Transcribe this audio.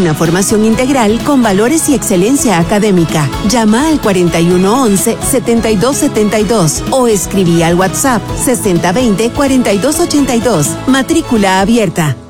una formación integral con valores y excelencia académica. Llama al 4111-7272 o escribí al WhatsApp 6020-4282. Matrícula abierta.